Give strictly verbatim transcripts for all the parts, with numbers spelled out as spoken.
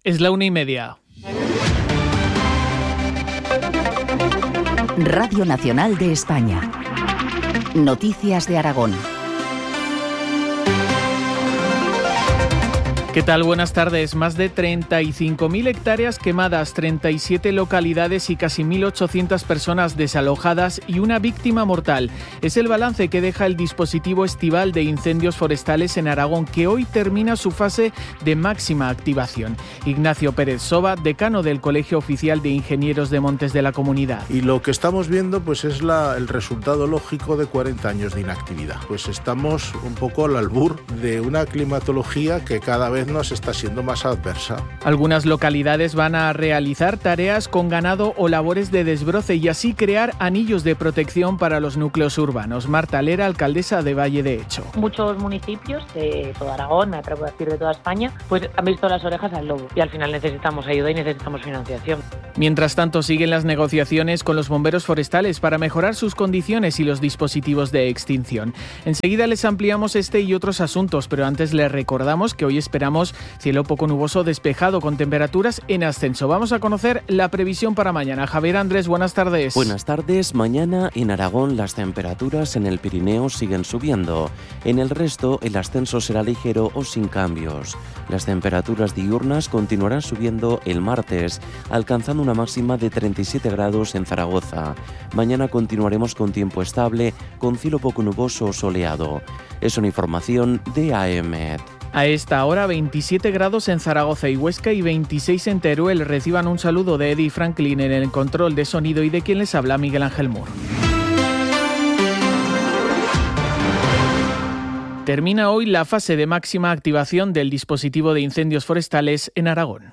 Es la una y media. Radio Nacional de España. Noticias de Aragón. ¿Qué tal? Buenas tardes. Más de treinta y cinco mil hectáreas quemadas, treinta y siete localidades y casi mil ochocientas personas desalojadas y una víctima mortal. Es el balance que deja el dispositivo estival de incendios forestales en Aragón, que hoy termina su fase de máxima activación. Ignacio Pérez Soba, decano del Colegio Oficial de Ingenieros de Montes de la Comunidad. Y lo que estamos viendo pues es la, el resultado lógico de cuarenta años de inactividad. Pues estamos un poco al albur de una climatología que cada vez nos está siendo más adversa. Algunas localidades van a realizar tareas con ganado o labores de desbroce y así crear anillos de protección para los núcleos urbanos. Marta Lera, alcaldesa de Valle de Hecho. Muchos municipios de toda Aragón, me atrevo a decir de toda España, pues han visto las orejas al lobo y al final necesitamos ayuda y necesitamos financiación. Mientras tanto, siguen las negociaciones con los bomberos forestales para mejorar sus condiciones y los dispositivos de extinción. Enseguida les ampliamos este y otros asuntos, pero antes les recordamos que hoy esperamos cielo poco nuboso despejado con temperaturas en ascenso. Vamos a conocer la previsión para mañana. Javier Andrés, buenas tardes. Buenas tardes. Mañana en Aragón las temperaturas en el Pirineo siguen subiendo. En el resto el ascenso será ligero o sin cambios. Las temperaturas diurnas continuarán subiendo el martes, alcanzando una máxima de treinta y siete grados en Zaragoza. Mañana continuaremos con tiempo estable, con cielo poco nuboso o soleado. Es una información de A E M E T. A esta hora veintisiete grados en Zaragoza y Huesca y veintiséis en Teruel. Reciban un saludo de Eddie Franklin en el control de sonido y de quien les habla Miguel Ángel Mur. Termina hoy la fase de máxima activación del dispositivo de incendios forestales en Aragón.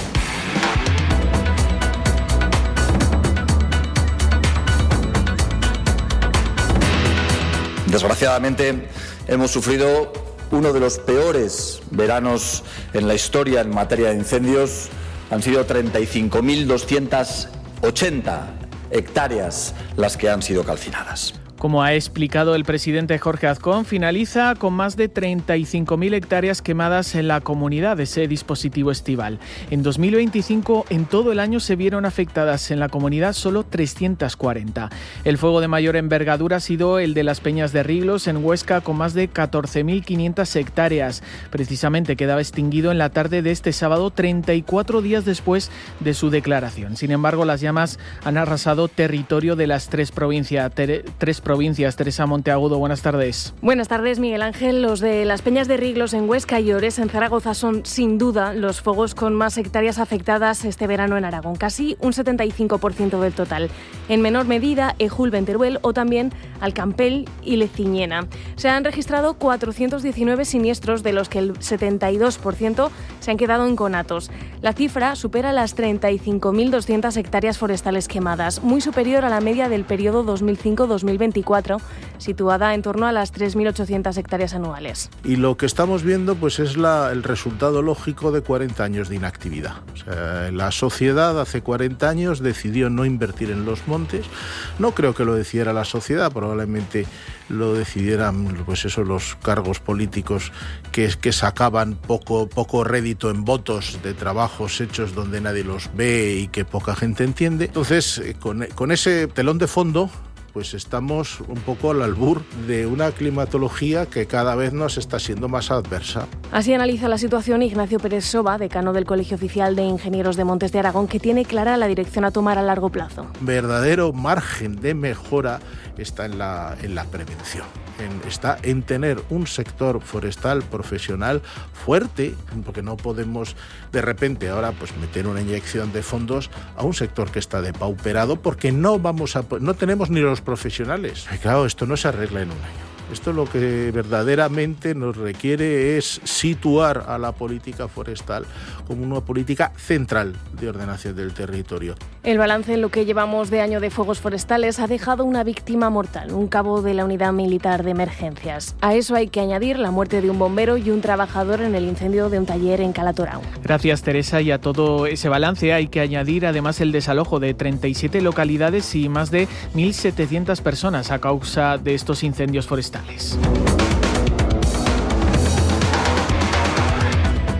Desgraciadamente hemos sufrido uno de los peores veranos en la historia en materia de incendios. Han sido treinta y cinco mil doscientas ochenta hectáreas las que han sido calcinadas. Como ha explicado el presidente Jorge Azcón, finaliza con más de treinta y cinco mil hectáreas quemadas en la comunidad de ese dispositivo estival. En dos mil veinticinco, en todo el año se vieron afectadas en la comunidad solo trescientas cuarenta. El fuego de mayor envergadura ha sido el de las Peñas de Riglos en Huesca, con más de catorce mil quinientas hectáreas. Precisamente quedaba extinguido en la tarde de este sábado, treinta y cuatro días después de su declaración. Sin embargo, las llamas han arrasado territorio de las tres provincias. Ter- tres provincias. Teresa Monteagudo, buenas tardes. Buenas tardes, Miguel Ángel. Los de las Peñas de Riglos en Huesca y Ores en Zaragoza son, sin duda, los fuegos con más hectáreas afectadas este verano en Aragón, casi un setenta y cinco por ciento del total. En menor medida, Ejulbe en Teruel o también Alcampell y Leciñena. Se han registrado cuatrocientos diecinueve siniestros, de los que el setenta y dos por ciento se han quedado en conatos. La cifra supera las treinta y cinco mil doscientas hectáreas forestales quemadas, muy superior a la media del periodo dos mil cinco a dos mil veinticuatro, situada en torno a las tres mil ochocientas hectáreas anuales. Y lo que estamos viendo pues es la, el resultado lógico de cuarenta años de inactividad. O sea, la sociedad hace cuarenta años decidió no invertir en los montes. No creo que lo decidiera la sociedad, probablemente lo decidieran pues eso, los cargos políticos que, que sacaban poco, poco rédito en votos de trabajos hechos donde nadie los ve y que poca gente entiende. Entonces, con, con ese telón de fondo, pues estamos un poco al albur de una climatología que cada vez nos está siendo más adversa. Así analiza la situación Ignacio Pérez Soba, decano del Colegio Oficial de Ingenieros de Montes de Aragón, que tiene clara la dirección a tomar a largo plazo. Verdadero margen de mejora está en la, en la prevención. En, está en tener un sector forestal profesional fuerte, porque no podemos de repente ahora pues meter una inyección de fondos a un sector que está depauperado, porque no vamos a no tenemos ni los profesionales. Y claro, esto no se arregla en un año. Esto lo que verdaderamente nos requiere es situar a la política forestal como una política central de ordenación del territorio. El balance en lo que llevamos de año de fuegos forestales ha dejado una víctima mortal, un cabo de la Unidad Militar de Emergencias. A eso hay que añadir la muerte de un bombero y un trabajador en el incendio de un taller en Calatorao. Gracias, Teresa. Y a todo ese balance hay que añadir además el desalojo de treinta y siete localidades y más de mil setecientas personas a causa de estos incendios forestales.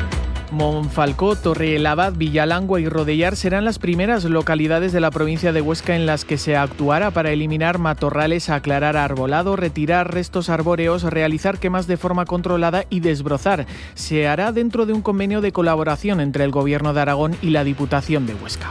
Monfalcó, Torrelavaz, Villalangua y Rodellar serán las primeras localidades de la provincia de Huesca en las que se actuará para eliminar matorrales, aclarar arbolado, retirar restos arbóreos, realizar quemas de forma controlada y desbrozar. Se hará dentro de un convenio de colaboración entre el Gobierno de Aragón y la Diputación de Huesca.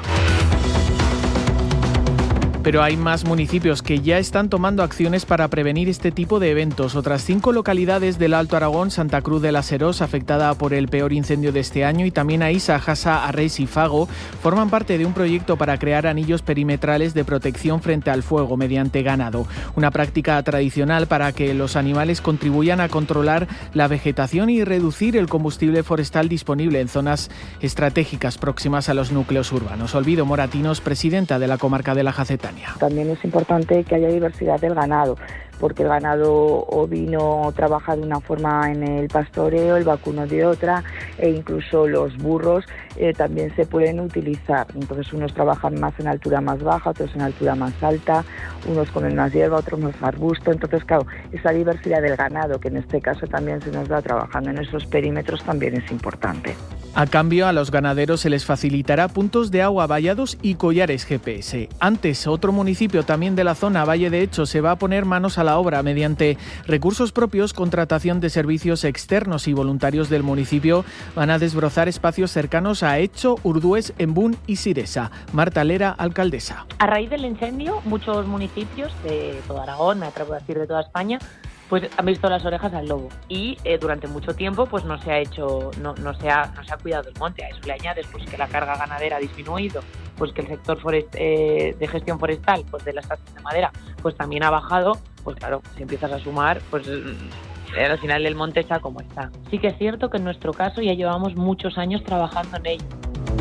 Pero hay más municipios que ya están tomando acciones para prevenir este tipo de eventos. Otras cinco localidades del Alto Aragón, Santa Cruz de la Serós, afectada por el peor incendio de este año, y también Aísa, Jasa, Arrés y Fago, forman parte de un proyecto para crear anillos perimetrales de protección frente al fuego mediante ganado. Una práctica tradicional para que los animales contribuyan a controlar la vegetación y reducir el combustible forestal disponible en zonas estratégicas próximas a los núcleos urbanos. Olvido Moratinos, presidenta de la comarca de la Jacetania. También es importante que haya diversidad del ganado, porque el ganado ovino trabaja de una forma en el pastoreo, el vacuno de otra, e incluso los burros eh, también se pueden utilizar. Entonces unos trabajan más en altura más baja, otros en altura más alta, unos comen más hierba, otros más arbusto. Entonces, claro, esa diversidad del ganado, que en este caso también se nos va trabajando en esos perímetros, también es importante. A cambio, a los ganaderos se les facilitará puntos de agua, vallados y collares G P S. Antes, otro municipio también de la zona, Valle de Hecho, se va a poner manos a la obra mediante recursos propios, contratación de servicios externos y voluntarios del municipio. Van a desbrozar espacios cercanos a Hecho, Urdués, Embún y Siresa. Marta Lera, alcaldesa. A raíz del incendio, muchos municipios de todo Aragón, me atrevo a decir de toda España, pues han visto las orejas al lobo y eh, durante mucho tiempo pues no se ha hecho, no, no se ha, no se ha cuidado el monte. A eso le añades pues que la carga ganadera ha disminuido, pues que el sector forest, eh, de gestión forestal, pues de la extracción de madera, pues también ha bajado. Pues claro, si empiezas a sumar, pues eh, al final el monte está como está. Sí que es cierto que en nuestro caso ya llevamos muchos años trabajando en ello.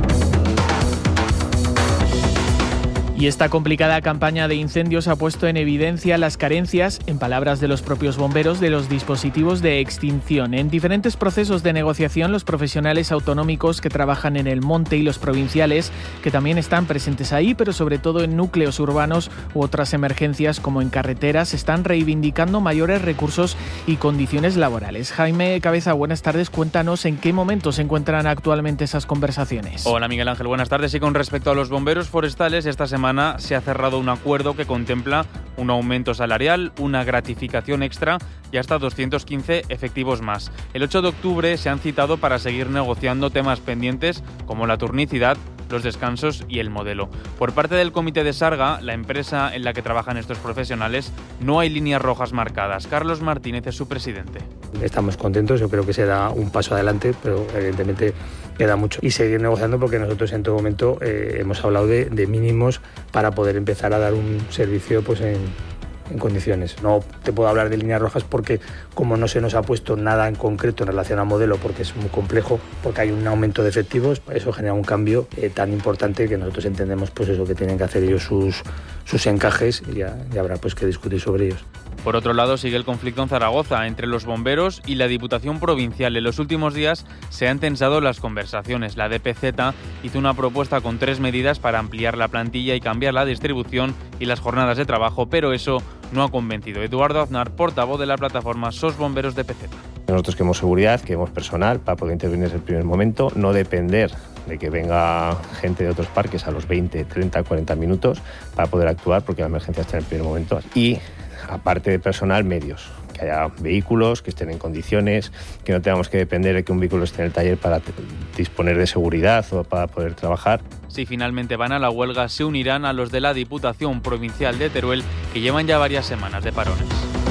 Y esta complicada campaña de incendios ha puesto en evidencia las carencias, en palabras de los propios bomberos, de los dispositivos de extinción. En diferentes procesos de negociación, los profesionales autonómicos que trabajan en el monte y los provinciales, que también están presentes ahí, pero sobre todo en núcleos urbanos u otras emergencias como en carreteras, están reivindicando mayores recursos y condiciones laborales. Jaime Cabeza, buenas tardes. Cuéntanos en qué momento se encuentran actualmente esas conversaciones. Hola Miguel Ángel, buenas tardes. Y con respecto a los bomberos forestales, esta semana se ha cerrado un acuerdo que contempla un aumento salarial, una gratificación extra y hasta doscientos quince efectivos más. El ocho de octubre se han citado para seguir negociando temas pendientes como la turnicidad, los descansos y el modelo. Por parte del Comité de Sarga, la empresa en la que trabajan estos profesionales, no hay líneas rojas marcadas. Carlos Martínez es su presidente. Estamos contentos, yo creo que se da un paso adelante, pero evidentemente queda mucho. Y seguir negociando porque nosotros en todo momento eh, hemos hablado de, de mínimos para poder empezar a dar un servicio pues en, en condiciones. No te puedo hablar de líneas rojas porque como no se nos ha puesto nada en concreto en relación al modelo, porque es muy complejo, porque hay un aumento de efectivos, eso genera un cambio eh, tan importante que nosotros entendemos pues eso, que tienen que hacer ellos sus, sus encajes y ya, ya habrá pues que discutir sobre ellos. Por otro lado, sigue el conflicto en Zaragoza entre los bomberos y la Diputación Provincial. En los últimos días se han tensado las conversaciones. La D P Z hizo una propuesta con tres medidas para ampliar la plantilla y cambiar la distribución y las jornadas de trabajo, pero eso no ha convencido. Eduardo Aznar, portavoz de la plataforma S O S Bomberos D P Z. Nosotros queremos seguridad, queremos personal para poder intervenir desde el primer momento, no depender de que venga gente de otros parques a los veinte, treinta, cuarenta minutos para poder actuar, porque la emergencia está en el primer momento. Y aparte de personal, medios, que haya vehículos que estén en condiciones, que no tengamos que depender de que un vehículo esté en el taller para disponer de seguridad o para poder trabajar. Si finalmente van a la huelga, se unirán a los de la Diputación Provincial de Teruel, que llevan ya varias semanas de parones.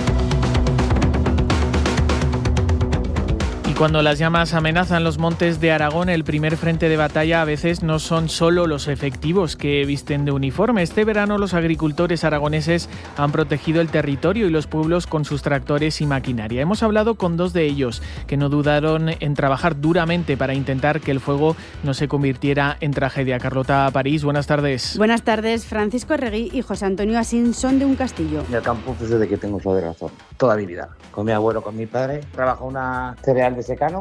Cuando las llamas amenazan los montes de Aragón, el primer frente de batalla a veces no son solo los efectivos que visten de uniforme. Este verano los agricultores aragoneses han protegido el territorio y los pueblos con sus tractores y maquinaria. Hemos hablado con dos de ellos que no dudaron en trabajar duramente para intentar que el fuego no se convirtiera en tragedia. Carlota París, buenas tardes. Buenas tardes. Francisco Regui y José Antonio Asín son de un castillo. En el campo pues desde que tengo uso de razón, toda mi vida. Con mi abuelo, con mi padre, trabajo una cereal de secano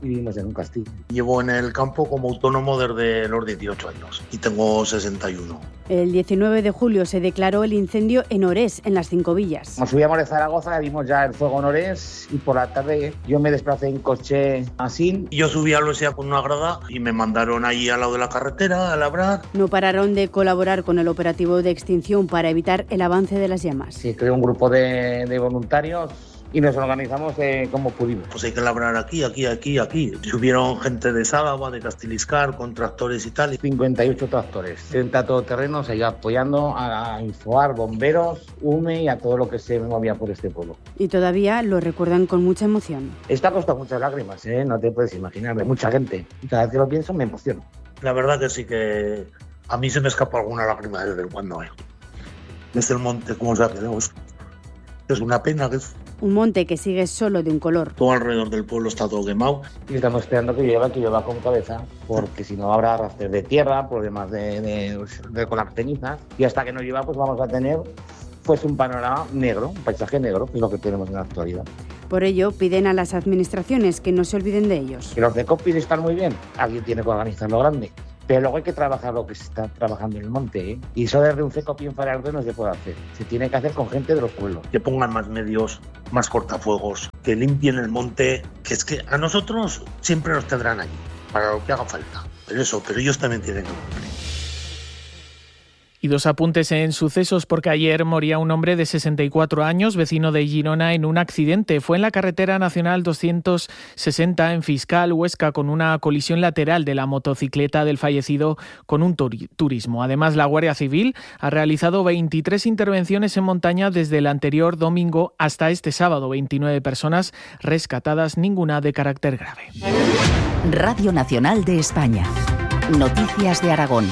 y vivimos en un castillo. Llevo en el campo como autónomo desde los dieciocho años y tengo sesenta y uno. El diecinueve de julio se declaró el incendio en Orés, en las Cinco Villas. Nos subíamos de Zaragoza, vimos ya el fuego en Orés y por la tarde yo me desplacé en coche a Sin. Yo subí a Loesea con una grada y me mandaron ahí al lado de la carretera a labrar. No pararon de colaborar con el operativo de extinción para evitar el avance de las llamas. Se creó un grupo de, de voluntarios y nos organizamos eh, como pudimos. Pues hay que labrar aquí, aquí, aquí, aquí. Subieron gente de Ságaba, de Castiliscar, con tractores y tal. cincuenta y ocho tractores, treinta todoterrenos ahí apoyando a, a Infoar, bomberos, U M E y a todo lo que se movía por este pueblo. Y todavía lo recuerdan con mucha emoción. Esto ha costado muchas lágrimas, ¿eh? No te puedes imaginar, de mucha gente. Y cada vez que lo pienso me emociono. La verdad que sí que a mí se me escapa alguna lágrima de vez en cuando. ¿eh? Desde el monte, como se ha quedado. Es una pena que es. Un monte que sigue solo de un color. Todo alrededor del pueblo está todo quemado. Y estamos esperando que llueva, que llueva con cabeza, porque si no habrá arrastres de tierra, problemas de, de, de, con las cenizas. Y hasta que no llueva, pues vamos a tener pues un panorama negro, un paisaje negro, que es lo que tenemos en la actualidad. Por ello, piden a las administraciones que no se olviden de ellos. Que los de COPID están muy bien, alguien tiene que organizarlo grande. Pero luego hay que trabajar lo que se está trabajando en el monte, ¿eh? Y eso desde un CECOPI en Faraldo no se puede hacer. Se tiene que hacer con gente de los pueblos. Que pongan más medios, más cortafuegos, que limpien el monte, que es que a nosotros siempre nos tendrán allí, para lo que haga falta. Pero eso, pero ellos también tienen que cumplir. Y dos apuntes en sucesos, porque ayer moría un hombre de sesenta y cuatro años, vecino de Girona, en un accidente. Fue en la carretera nacional doscientos sesenta en Fiscal, Huesca, con una colisión lateral de la motocicleta del fallecido con un turi- turismo. Además, la Guardia Civil ha realizado veintitrés intervenciones en montaña desde el anterior domingo hasta este sábado. veintinueve personas rescatadas, ninguna de carácter grave. Radio Nacional de España. Noticias de Aragón.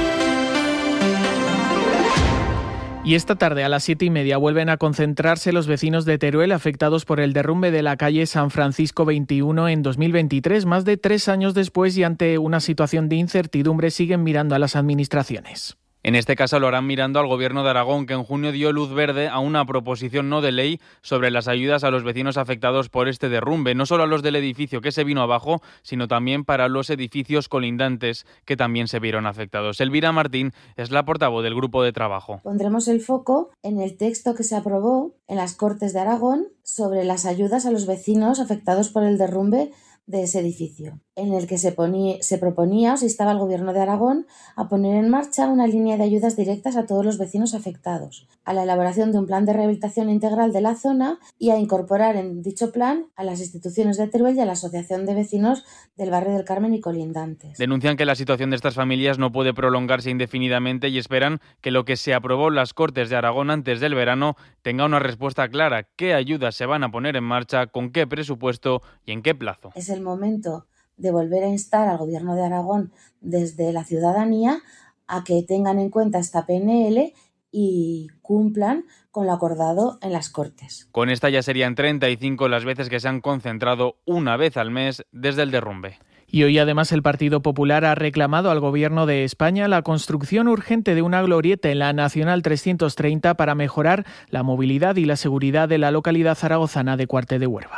Y esta tarde a las siete y media vuelven a concentrarse los vecinos de Teruel afectados por el derrumbe de la calle San Francisco veintiuno en dos mil veintitrés. Más de tres años después y ante una situación de incertidumbre siguen mirando a las administraciones. En este caso lo harán mirando al Gobierno de Aragón, que en junio dio luz verde a una proposición no de ley sobre las ayudas a los vecinos afectados por este derrumbe, no solo a los del edificio que se vino abajo, sino también para los edificios colindantes que también se vieron afectados. Elvira Martín es la portavoz del grupo de trabajo. Pondremos el foco en el texto que se aprobó en las Cortes de Aragón sobre las ayudas a los vecinos afectados por el derrumbe de ese edificio, en el que se, ponía, se proponía o se instaba al Gobierno de Aragón a poner en marcha una línea de ayudas directas a todos los vecinos afectados, a la elaboración de un plan de rehabilitación integral de la zona y a incorporar en dicho plan a las instituciones de Teruel y a la Asociación de Vecinos del Barrio del Carmen y colindantes. Denuncian que la situación de estas familias no puede prolongarse indefinidamente y esperan que lo que se aprobó en las Cortes de Aragón antes del verano tenga una respuesta clara. ¿Qué ayudas se van a poner en marcha, con qué presupuesto y en qué plazo? Es el momento de volver a instar al Gobierno de Aragón desde la ciudadanía a que tengan en cuenta esta P N L y cumplan con lo acordado en las Cortes. Con esta ya serían treinta y cinco las veces que se han concentrado una vez al mes desde el derrumbe. Y hoy además el Partido Popular ha reclamado al Gobierno de España la construcción urgente de una glorieta en la Nacional trescientos treinta para mejorar la movilidad y la seguridad de la localidad zaragozana de Cuarte de Huerva.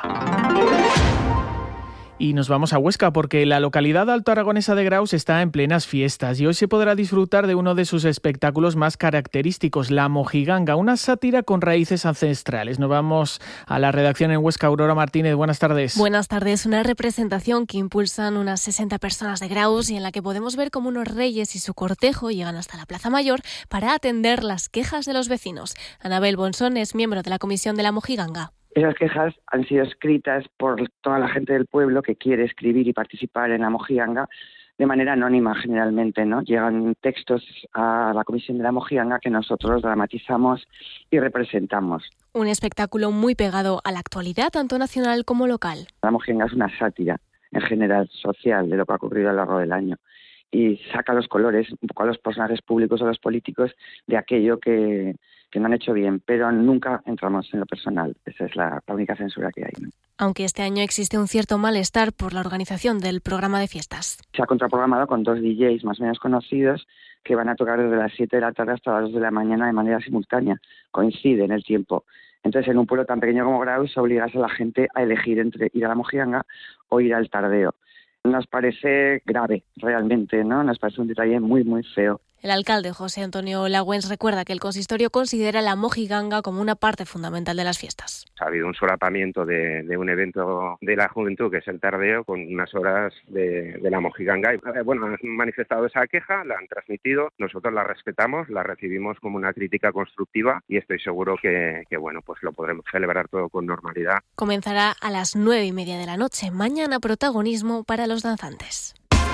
Y nos vamos a Huesca porque la localidad altoaragonesa de Graus está en plenas fiestas y hoy se podrá disfrutar de uno de sus espectáculos más característicos, la mojiganga, una sátira con raíces ancestrales. Nos vamos a la redacción en Huesca. Aurora Martínez, buenas tardes. Buenas tardes. Una representación que impulsan unas sesenta personas de Graus y en la que podemos ver cómo unos reyes y su cortejo llegan hasta la Plaza Mayor para atender las quejas de los vecinos. Anabel Bonsón es miembro de la comisión de la mojiganga. Esas quejas han sido escritas por toda la gente del pueblo que quiere escribir y participar en la mojiganga de manera anónima generalmente, ¿no? Llegan textos a la comisión de la mojiganga que nosotros dramatizamos y representamos. Un espectáculo muy pegado a la actualidad, tanto nacional como local. La mojiganga es una sátira, en general, social, de lo que ha ocurrido a lo largo del año. Y saca los colores, un poco a los personajes públicos o a los políticos, de aquello que... que no han hecho bien, pero nunca entramos en lo personal. Esa es la, la única censura que hay, ¿no? Aunque este año existe un cierto malestar por la organización del programa de fiestas. Se ha contraprogramado con dos D Js más o menos conocidos que van a tocar desde las siete de la tarde hasta las dos de la mañana de manera simultánea. Coincide en el tiempo. Entonces, en un pueblo tan pequeño como Graus, obligas a la gente a elegir entre ir a la Mojiganga o ir al Tardeo. Nos parece grave, realmente, ¿no? Nos parece un detalle muy, muy feo. El alcalde José Antonio Lagüens recuerda que el consistorio considera la Mojiganga como una parte fundamental de las fiestas. Ha habido un solapamiento de, de un evento de la juventud, que es el Tardeo, con unas horas de, de la Mojiganga. Y, bueno, han manifestado esa queja, la han transmitido, nosotros la respetamos, la recibimos como una crítica constructiva y estoy seguro que, que bueno, pues lo podremos celebrar todo con normalidad. Comenzará a las nueve y media de la noche. Mañana protagonismo para los danzantes.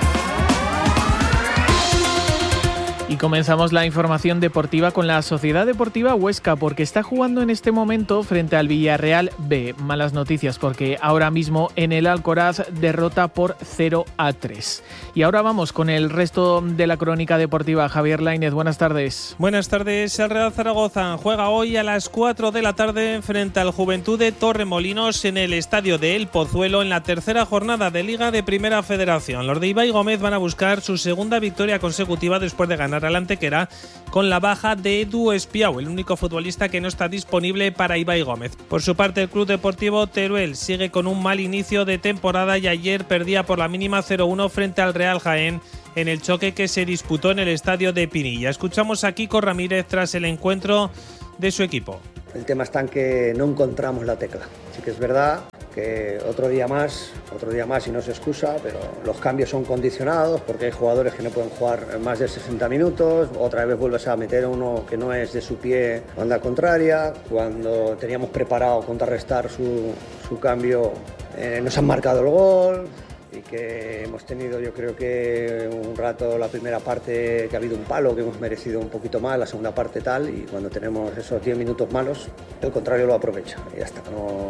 Y comenzamos la información deportiva con la Sociedad Deportiva Huesca, porque está jugando en este momento frente al Villarreal B. Malas noticias, porque ahora mismo en el Alcoraz derrota por cero a tres. Y ahora vamos con el resto de la crónica deportiva. Javier Lainez, buenas tardes. Buenas tardes. El Real Zaragoza juega hoy a las cuatro de la tarde frente al Juventud de Torremolinos en el estadio de El Pozuelo en la tercera jornada de Liga de Primera Federación. Los de Ibai Gómez van a buscar su segunda victoria consecutiva después de ganar al Antequera con la baja de Edu Espiau, el único futbolista que no está disponible para Ibai Gómez. Por su parte, el Club Deportivo Teruel sigue con un mal inicio de temporada y ayer perdía por la mínima cero uno frente al Real Jaén en el choque que se disputó en el estadio de Pinilla. Escuchamos a Kiko Ramírez tras el encuentro de su equipo. El tema está en que no encontramos la tecla. Sí que es verdad que otro día más, otro día más y no se excusa, pero los cambios son condicionados porque hay jugadores que no pueden jugar más de sesenta minutos, otra vez vuelves a meter a uno que no es de su pie banda contraria, cuando teníamos preparado contrarrestar su, su cambio eh, nos han marcado el gol. Y que hemos tenido, yo creo que un rato la primera parte que ha habido un palo, que hemos merecido un poquito más, la segunda parte tal, y cuando tenemos esos diez minutos malos, el contrario lo aprovecha. Y ya está, no...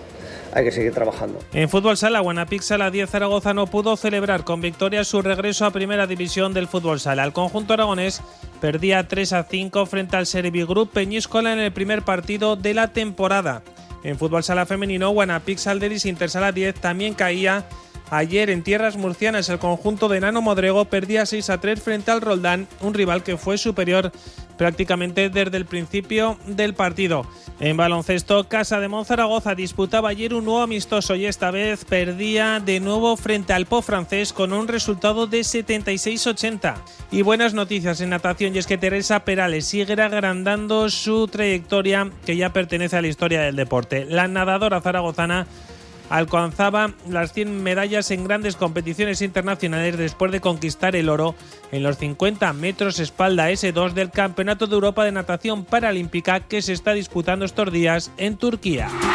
hay que seguir trabajando. En fútbol sala, Guanapix Sala diez Zaragoza no pudo celebrar con victoria su regreso a primera división del fútbol sala. El conjunto aragonés perdía tres a cinco frente al Servigroup Group Peñíscola en el primer partido de la temporada. En fútbol sala femenino, Guanapix Alderis Intersala diez también caía. Ayer en tierras murcianas el conjunto de Nano Modrego perdía seis a tres frente al Roldán, un rival que fue superior prácticamente desde el principio del partido. En baloncesto, Casa de Monzaragoza disputaba ayer un nuevo amistoso y esta vez perdía de nuevo frente al Po francés con un resultado de setenta y seis a ochenta. Y buenas noticias en natación, y es que Teresa Perales sigue agrandando su trayectoria que ya pertenece a la historia del deporte. La nadadora zaragozana alcanzaba las cien medallas en grandes competiciones internacionales después de conquistar el oro en los cincuenta metros espalda ese dos del Campeonato de Europa de Natación Paralímpica que se está disputando estos días en Turquía.